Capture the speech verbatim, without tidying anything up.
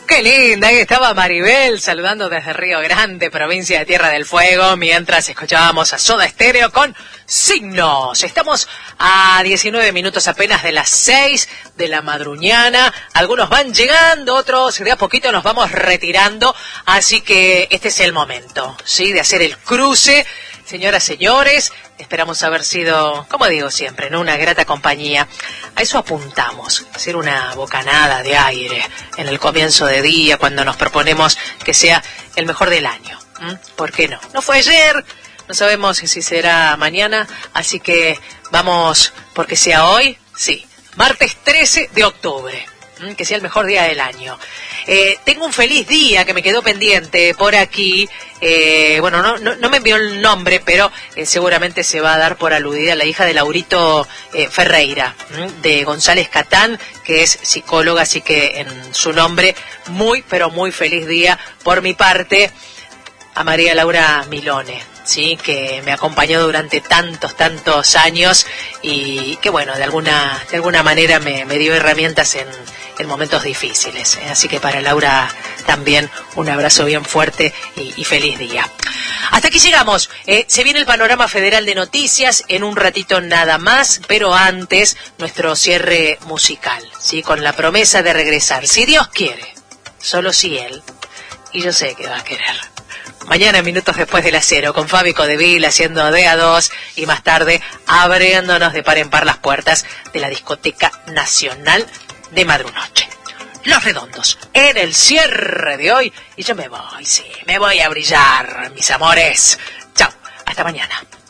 Qué linda, ahí estaba Maribel saludando desde Río Grande, provincia de Tierra del Fuego, mientras escuchábamos a Soda Stereo con Signos. Estamos a diecinueve minutos apenas de las seis de la madruñana. Algunos van llegando, otros de a poquito nos vamos retirando, así que este es el momento, ¿sí?, de hacer el cruce. Señoras, señores, esperamos haber sido, como digo siempre, ¿no?, una grata compañía. A eso apuntamos, hacer una bocanada de aire en el comienzo de día, cuando nos proponemos que sea el mejor del año. ¿Mm? ¿Por qué no? No fue ayer, no sabemos si será mañana, así que vamos porque sea hoy, sí, martes trece de octubre. Que sea el mejor día del año. Eh, tengo un feliz día que me quedó pendiente por aquí. Eh, bueno, no, no, no me envió el nombre, pero eh, seguramente se va a dar por aludida la hija de Laurito eh, Ferreira, de González Catán, que es psicóloga, así que en su nombre, muy, pero muy feliz día por mi parte a María Laura Milone, sí, que me acompañó durante tantos, tantos años y que, bueno, de alguna, de alguna manera me, me dio herramientas en, en momentos difíciles. ¿eh? Así que para Laura también un abrazo bien fuerte y, y feliz día. Hasta aquí llegamos. Eh, se viene el panorama federal de noticias en un ratito nada más, pero antes nuestro cierre musical, sí, con la promesa de regresar, si Dios quiere, solo si Él, y yo sé que va a querer. Mañana, minutos después de las cero, con Fabi Codevil haciendo de a dos y más tarde abriéndonos de par en par las puertas de la Discoteca Nacional de Madrunoche. Los Redondos, en el cierre de hoy. Y yo me voy, sí, me voy a brillar, mis amores. Chao, hasta mañana.